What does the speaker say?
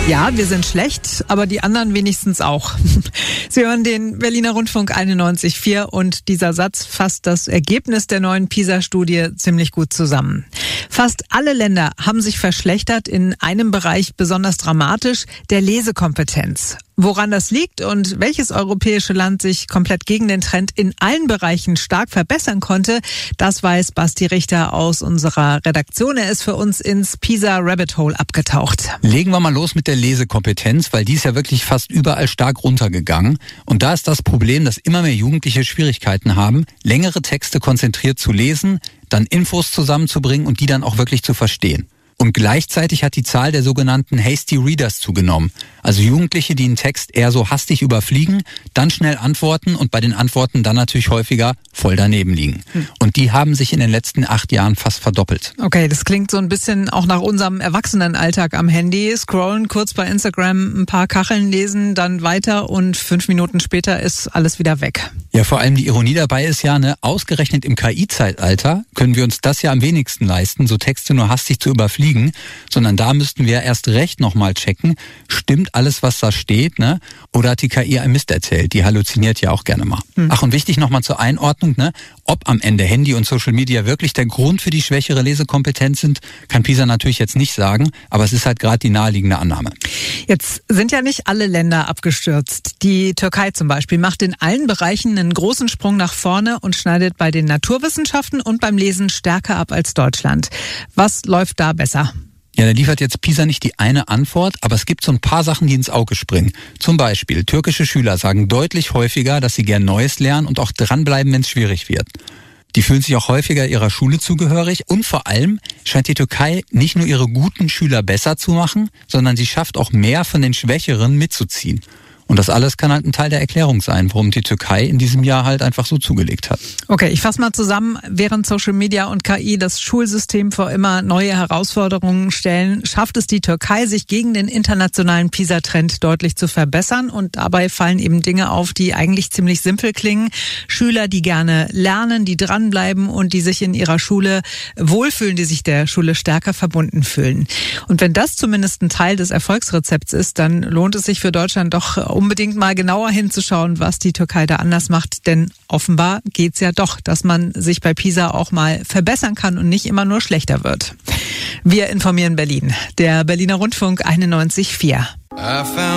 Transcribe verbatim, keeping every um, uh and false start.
Ja, wir sind schlecht, aber die anderen wenigstens auch. Sie hören den Berliner Rundfunk einundneunzig Komma vier und dieser Satz fasst das Ergebnis der neuen PISA-Studie ziemlich gut zusammen. Fast alle Länder haben sich verschlechtert, in einem Bereich besonders dramatisch, der Lesekompetenz. Woran das liegt und welches europäische Land sich komplett gegen den Trend in allen Bereichen stark verbessern konnte, das weiß Basti Richter aus unserer Redaktion. Er ist für uns ins PISA Rabbit Hole abgetaucht. Legen wir mal los mit der Lesekompetenz, weil die ist ja wirklich fast überall stark runtergegangen. Und da ist das Problem, dass immer mehr Jugendliche Schwierigkeiten haben, längere Texte konzentriert zu lesen, dann Infos zusammenzubringen und die dann auch wirklich zu verstehen. Und gleichzeitig hat die Zahl der sogenannten Hasty Readers zugenommen. Also Jugendliche, die einen Text eher so hastig überfliegen, dann schnell antworten und bei den Antworten dann natürlich häufiger voll daneben liegen. Hm. Und die haben sich in den letzten acht Jahren fast verdoppelt. Okay, das klingt so ein bisschen auch nach unserem Erwachsenenalltag am Handy. Scrollen, kurz bei Instagram ein paar Kacheln lesen, dann weiter und fünf Minuten später ist alles wieder weg. Ja, vor allem die Ironie dabei ist ja, ne, ausgerechnet im K I-Zeitalter können wir uns das ja am wenigsten leisten, so Texte nur hastig zu überfliegen, sondern da müssten wir erst recht nochmal checken, stimmt alles, was da steht, ne? Oder hat die K I einen Mist erzählt? Die halluziniert ja auch gerne mal. Hm. Ach, und wichtig nochmal zur Einordnung, ne? Ob am Ende Handy und Social Media wirklich der Grund für die schwächere Lesekompetenz sind, kann PISA natürlich jetzt nicht sagen, aber es ist halt gerade die naheliegende Annahme. Jetzt sind ja nicht alle Länder abgestürzt. Die Türkei zum Beispiel macht in allen Bereichen einen großen Sprung nach vorne und schneidet bei den Naturwissenschaften und beim Lesen stärker ab als Deutschland. Was läuft da besser? Ja, da liefert jetzt PISA nicht die eine Antwort, aber es gibt so ein paar Sachen, die ins Auge springen. Zum Beispiel, türkische Schüler sagen deutlich häufiger, dass sie gern Neues lernen und auch dranbleiben, wenn es schwierig wird. Die fühlen sich auch häufiger ihrer Schule zugehörig und vor allem scheint die Türkei nicht nur ihre guten Schüler besser zu machen, sondern sie schafft auch mehr von den Schwächeren mitzuziehen. Und das alles kann halt ein Teil der Erklärung sein, warum die Türkei in diesem Jahr halt einfach so zugelegt hat. Okay, ich fasse mal zusammen. Während Social Media und K I das Schulsystem vor immer neue Herausforderungen stellen, schafft es die Türkei, sich gegen den internationalen PISA-Trend deutlich zu verbessern. Und dabei fallen eben Dinge auf, die eigentlich ziemlich simpel klingen. Schüler, die gerne lernen, die dranbleiben und die sich in ihrer Schule wohlfühlen, die sich der Schule stärker verbunden fühlen. Und wenn das zumindest ein Teil des Erfolgsrezepts ist, dann lohnt es sich für Deutschland doch unbedingt mal genauer hinzuschauen, was die Türkei da anders macht. Denn offenbar geht's ja doch, dass man sich bei PISA auch mal verbessern kann und nicht immer nur schlechter wird. Wir informieren Berlin. Der Berliner Rundfunk einundneunzig Komma vier.